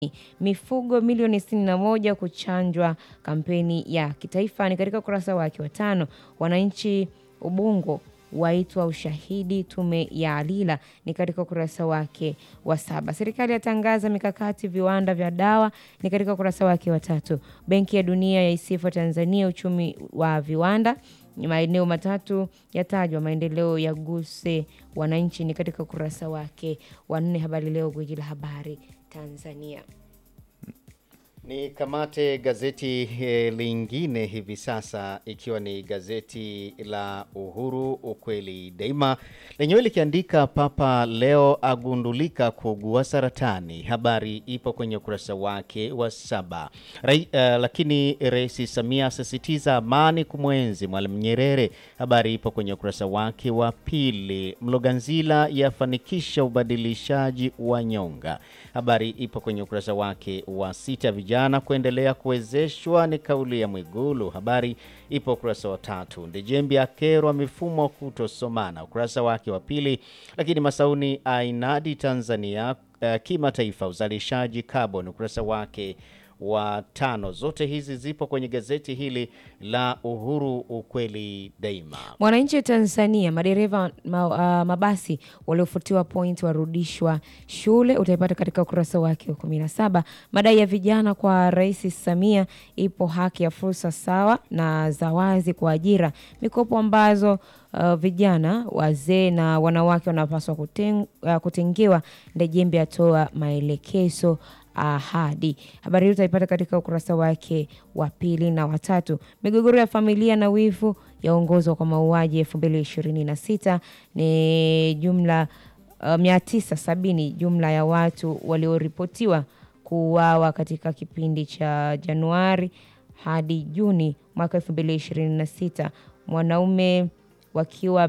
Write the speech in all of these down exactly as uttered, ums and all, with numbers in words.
Mifugo milioni sitini na moja kuchanjwa kampeni ya kitaifa ni katika ukurasa wake wa tano. Wananchi Ubungo waitwa ushahidi tume ya Alila ni katika ukurasa wake wa saba. Serikali yatangaza mikakati viwanda vya dawa ni katika ukurasa wake wa tatu. Benki ya Dunia yaisifu Tanzania uchumi wa viwanda. Maeneo matatu yatajwa maendeleo ya guse wananchi ni katika ukurasa wake wa nne. Habari Leo, gwiji la habari Tanzania. Ni kamate gazeti e, lingine hivi sasa, ikiwa ni gazeti la Uhuru ukweli daima, lenyewe likiandika Papa Leo agundulika kuugua saratani. Habari ipo kwenye ukurasa wake wa saba. Rai, uh, lakini Rais Samia asisitiza amani kumwenzi Mwalimu Nyerere. Habari ipo kwenye ukurasa wake wa pili. Mloganzila yafanikisha ubadilishaji wa nyonga. Habari ipo kwenye ukurasa wake wa sita. Vijana kuendelea kuwezeshwa ni kauli ya Mwigulu. Habari ipo ukurasa wa tatu. Ndejembi akerwa mifumo kutosomana, ukurasa wake wa pili. Lakini Masauni ainadi Tanzania uh, kimataifa uzalishaji carbon, ukurasa wake wa tano. Zote hizi zipo kwenye gazeti hili la Uhuru ukweli daima. Mwananchi Tanzania, madereva ma, uh, mabasi waliofutiwa point warudishwa shule, utaipata katika ukurasa wake wa kumi na saba. Madai ya vijana kwa Rais Samia, ipo haki ya fursa sawa na zawazi kwa ajira. Mikopo ambazo uh, vijana, wazee na wanawake wanapaswa kuteng, uh, kutengewa. Ndejembe atoa maelekezo ahadi. Habari hii utaipata katika ukurasa wake wa pili na watatu. Migogoro ya familia na wivu yaongozwa kwa mauaji elfu mbili ishirini na sita ni jumla uh, mia tisa sabini jumla ya watu walioripotiwa kuuawa katika kipindi cha Januari hadi Juni mwaka elfu mbili ishirini na sita. Mwanaume wakiwa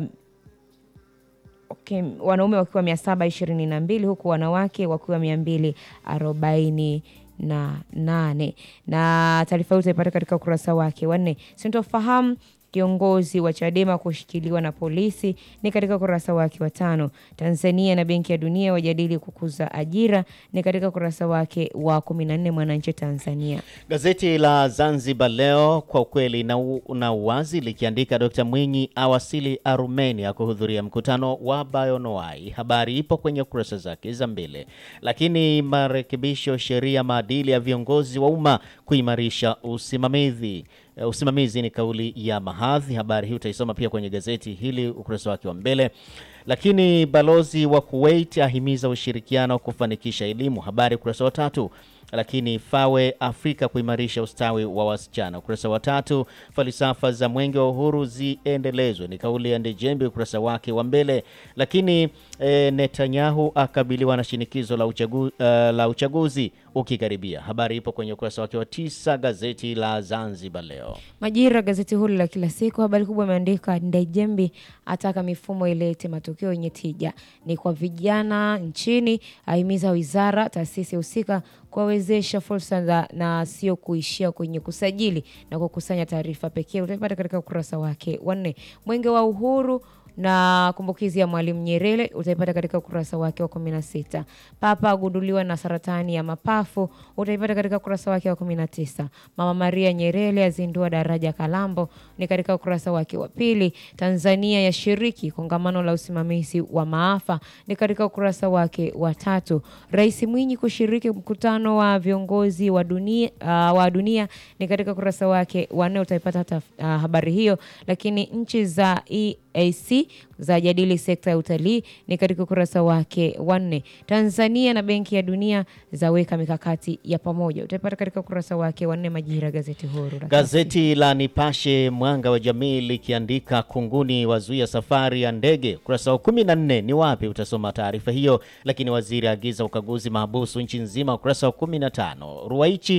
Okay, wanaume wakiwa mia saba ishirini na mbili huku wanawake wakiwa mia mbili arobaini na nane. Na taarifa hiyo utaipata katika ukurasa wake wa nne. Sintofahamu kiongozi wa Chadema kushikiliwa na polisi ni katika ukurasa wake wa tano. Tanzania na Benki ya Dunia wajadili kukuza ajira ni katika ukurasa wake wa kumi na nne. Mwananchi Tanzania. Gazeti la Zanzibar Leo kwa ukweli na, u, na uwazi likiandika Dokta Mwinyi awasili Armenia kuhudhuria mkutano wa Bayonoai. Habari ipo kwenye kurasa zake za mbele. Lakini marekebisho sheria maadili ya viongozi wa umma kuimarisha usimamizi. Uh, usimamizi ni kauli ya Mahadhi. Habari hii utaisoma pia kwenye gazeti hili ukurasa wake wa mbele. Lakini balozi wa Kuwait ahimiza ushirikiano kufanikisha elimu. Habari ukurasa wa tatu. Lakini Fawe Afrika kuimarisha ustawi wa wasichana, ukurasa wa tatu. Falsafa za mwenge wa uhuru ziendelezwe ni kauli ya Ndejembe, ukurasa wake wa mbele. Lakini e, Netanyahu akabiliwa na shinikizo la, uchagu, uh, la uchaguzi ukikaribia. Habari ipo kwenye ukurasa wake wa tisa. Gazeti la Zanzibar Leo. Majira, gazeti huru la kila siku, habari kubwa imeandika Ndejembe ataka mifumo ilete matokeo yenye tija ni kwa vijana nchini, ahimiza wizara taasisi husika kuwawezesha fursa na sio kuishia kwenye kusajili na kukusanya taarifa pekee. Utapata katika ukurasa wake wa nne. Mwenge wa uhuru na kumbukizi ya Mwalimu Nyerere utaipata katika ukurasa wake wa kumi na sita. Papa agunduliwa na saratani ya mapafu utaipata katika ukurasa wake wa kumi na tisa. Mama Maria Nyerere azindua daraja Kalambo ni katika ukurasa wake wa pili. Tanzania yashiriki kongamano la usimamizi wa maafa ni katika ukurasa wake wa tatu. Rais Mwinyi kushiriki mkutano wa viongozi wa dunia, uh, wa dunia ni katika ukurasa wake wa nne. Utaipata hata uh, habari hiyo. Lakini nchi za E A C za jadili sekta ya utalii ni katika ukurasa wake wa nne. Tanzania na Benki ya Dunia zaweka mikakati ya pamoja. Utapata katika ukurasa wake wa nne. Majira, gazeti huru. Gazeti la Nipashe Mwanga wa Jamii likiandika kunguni wazuia safari ya ndege. Ukurasa wa kumi na nne ni wapi utasoma taarifa hiyo. Lakini waziri agiza ukaguzi mahabusu nchi nzima, ukurasa wa kumi na tano. Ruwaichi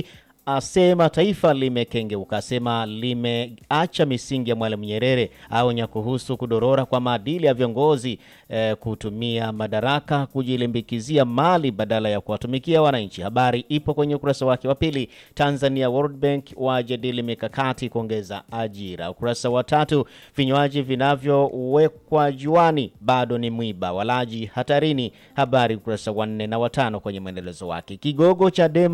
asema taifa limekengeuka, asema limeacha misingi ya Mwalimu Nyerere, aonya kuhusu kudorora kwa maadili ya viongozi eh, kutumia madaraka kujilimbikizia mali badala ya kuwatumikia wananchi. Habari ipo kwenye ukurasa wake wa pili. Tanzania World Bank wajadili mikakati kuongeza ajira. Ukurasa wa tatu, vinywaji vinavyowekwa juani bado ni mwiba, walaji hatarini. Habari ukurasa wa nne na watano kwenye maendelezo wake. Kigogo Chadema